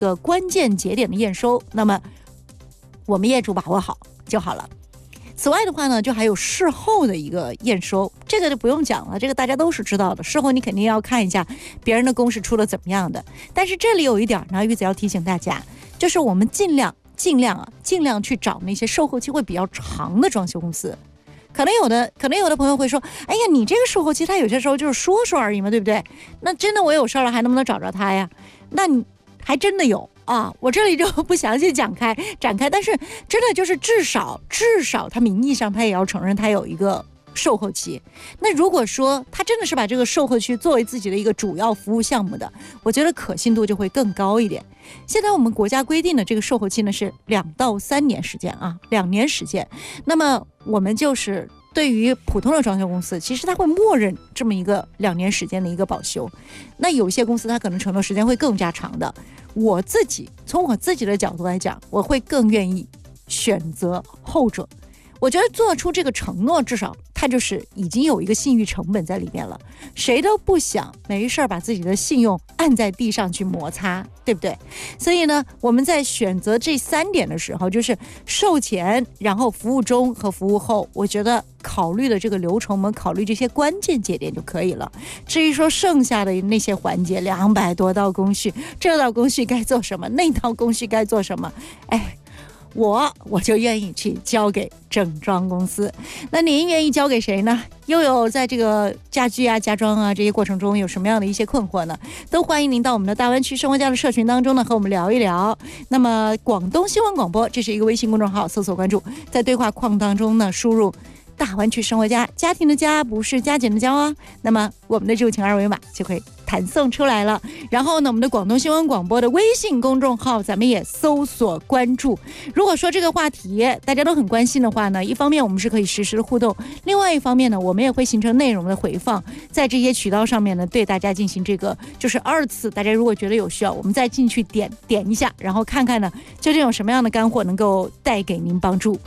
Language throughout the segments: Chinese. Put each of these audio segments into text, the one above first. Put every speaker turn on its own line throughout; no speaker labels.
个关键节点的验收，那么我们业主把握好就好了。此外的话呢，就还有事后的一个验收，这个就不用讲了，这个大家都是知道的。事后你肯定要看一下别人的公示出了怎么样的。但是这里有一点呢，玉子要提醒大家，就是我们尽量去找那些售后期会比较长的装修公司。可能有的朋友会说，哎呀，你这个售后期他有些时候就是说说而已嘛，对不对？那真的我有事了，还能不能找着他呀？那你还真的有啊，我这里就不详细展开，但是真的就是至少他名义上他也要承认他有一个售后期。那如果说他真的是把这个售后期作为自己的一个主要服务项目的，我觉得可信度就会更高一点。现在我们国家规定的这个售后期呢是2到3年时间啊，2年时间。那么我们就是对于普通的装修公司，其实它会默认这么一个2年时间的一个保修。那有些公司它可能承诺时间会更加长的。从我自己的角度来讲，我会更愿意选择后者。我觉得做出这个承诺，至少它就是已经有一个信誉成本在里面了。谁都不想没事把自己的信用按在地上去摩擦，对不对？所以呢，我们在选择这3点的时候，就是售前，然后服务中和服务后，我觉得考虑的这个流程，我们考虑这些关键节点就可以了。至于说剩下的那些环节，200多道工序，这道工序该做什么，那道工序该做什么，我就愿意去交给整装公司。那您愿意交给谁呢？又有在这个家居啊、家装啊这些过程中有什么样的一些困惑呢？都欢迎您到我们的大湾区生活家的社群当中呢，和我们聊一聊。那么广东新闻广播，这是一个微信公众号，搜索关注，在对话框当中呢输入大湾区生活家，家庭的家不是加减的加啊，那么我们的入境二维码就会弹送出来了。然后呢，我们的广东新闻广播的微信公众号咱们也搜索关注。如果说这个话题大家都很关心的话呢，一方面我们是可以实时的互动，另外一方面呢，我们也会形成内容的回放，在这些渠道上面呢，对大家进行这个就是2次，大家如果觉得有需要，我们再进去点一下，然后看看呢究竟有什么样的干货能够带给您帮助。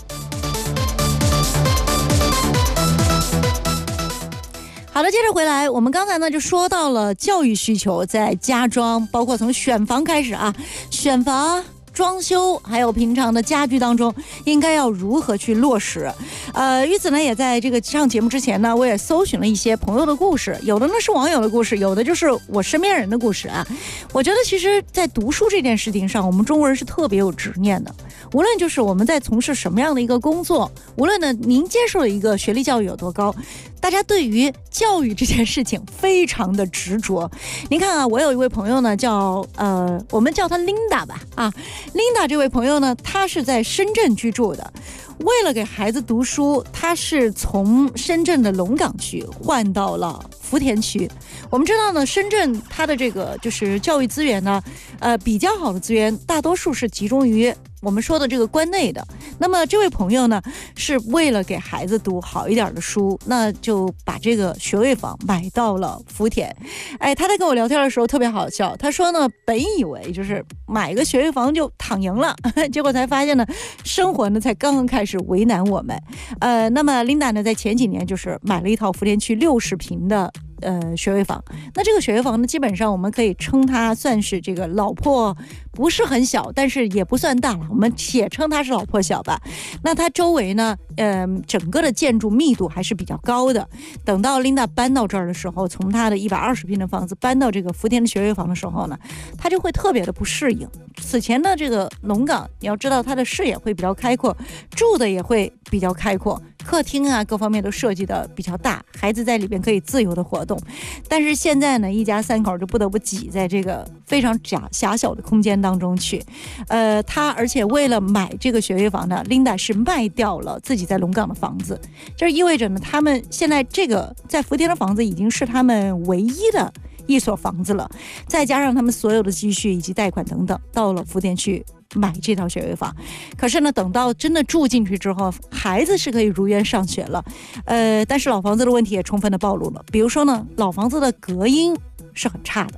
好的，接着回来，我们刚才呢就说到了教育需求，在家装，包括从选房开始啊，选房、装修还有平常的家居当中应该要如何去落实。于此呢也在这个上节目之前呢，我也搜寻了一些朋友的故事，有的呢是网友的故事，有的就是我身边人的故事啊。我觉得其实在读书这件事情上，我们中国人是特别有执念的，无论就是我们在从事什么样的一个工作，无论呢您接受的一个学历教育有多高，大家对于教育这件事情非常的执着。您看啊，我有一位朋友呢叫我们叫她 Linda 吧啊，Linda 这位朋友呢，她是在深圳居住的，为了给孩子读书，她是从深圳的龙岗区换到了福田区。我们知道呢，深圳它的这个就是教育资源呢，比较好的资源大多数是集中于我们说的这个关内的。那么这位朋友呢，是为了给孩子读好一点的书，那就把这个学位房买到了福田。他在跟我聊天的时候特别好笑，他说呢，本以为就是买个学位房就躺赢了，结果才发现呢，生活呢才刚刚开始为难我们。那么 Linda 呢，在前几年就是买了一套福田区60平的学位房。那这个学位房呢，基本上我们可以称它算是这个老破，不是很小，但是也不算大了，我们且称它是老破小吧。那它周围呢，整个的建筑密度还是比较高的。等到 Linda 搬到这儿的时候，从她的120平的房子搬到这个福田的学位房的时候呢，她就会特别的不适应。此前的这个龙岗，你要知道它的视野会比较开阔，住的也会比较开阔，客厅啊各方面都设计的比较大，孩子在里边可以自由的活动。但是现在呢，一家3口就不得不挤在这个非常狭小的空间当中去。而且为了买这个学位房呢， Linda 是卖掉了自己在龙岗的房子，这意味着呢，他们现在这个在福田的房子已经是他们唯一的一所房子了，再加上他们所有的积蓄以及贷款等等，到了福田去买这套学位房。可是呢，等到真的住进去之后，孩子是可以如愿上学了，但是老房子的问题也充分的暴露了。比如说呢，老房子的隔音是很差的，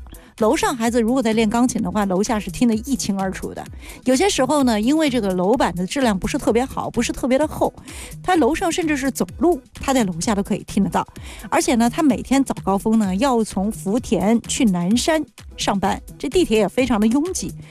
楼上孩子如果在练钢琴的话，楼下是听得一清二楚的。有些时候呢，因为这个楼板的质量不是特别好，不是特别的厚，他楼上甚至是走路，他在楼下都可以听得到。而且呢，他每天早高峰呢要从福田去南山上班，这地铁也非常的拥挤，